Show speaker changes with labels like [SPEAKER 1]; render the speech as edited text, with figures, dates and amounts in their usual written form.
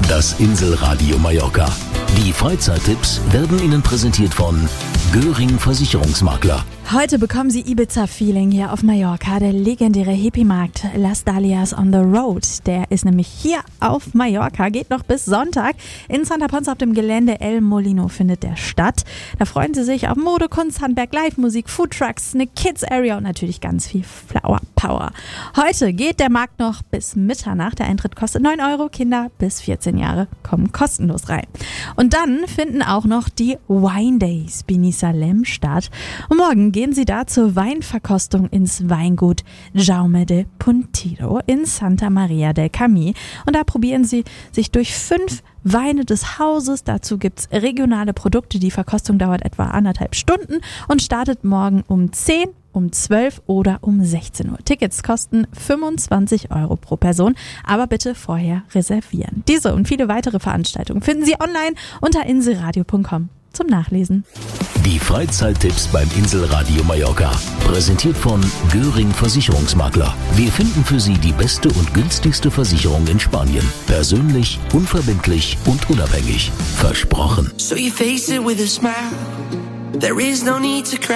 [SPEAKER 1] Das Inselradio Mallorca. Die Freizeittipps werden Ihnen präsentiert von Göring Versicherungsmakler.
[SPEAKER 2] Heute bekommen Sie Ibiza-Feeling hier auf Mallorca. Der legendäre Hippie-Markt Las Dalias on the Road. Der ist nämlich hier auf Mallorca, geht noch bis Sonntag. In Santa Ponsa auf dem Gelände El Molino findet der statt. Da freuen Sie sich auf Mode, Kunst, Handwerk, Live-Musik, Foodtrucks, eine Kids-Area und natürlich ganz viel Flower Power. Heute geht der Markt noch bis Mitternacht. Der Eintritt kostet 9 Euro. Kinder bis 14 Jahre kommen kostenlos rein. Und dann finden auch noch die Wine Days Bini Salem statt. Und morgen gehen Sie da zur Weinverkostung ins Weingut Jaume de Puntiro in Santa Maria del Camí. Und da probieren Sie sich durch 5 Weine des Hauses. Dazu gibt's regionale Produkte. Die Verkostung dauert etwa 1,5 Stunden und startet morgen um 10, um 12 oder um 16 Uhr. Tickets kosten 25 Euro pro Person, aber bitte vorher reservieren. Diese und viele weitere Veranstaltungen finden Sie online unter inselradio.com zum Nachlesen.
[SPEAKER 1] Die Freizeittipps beim Inselradio Mallorca. Präsentiert von Göring Versicherungsmakler. Wir finden für Sie die beste und günstigste Versicherung in Spanien. Persönlich, unverbindlich und unabhängig. Versprochen.
[SPEAKER 3] So you face it with a smile. There is no need to cry.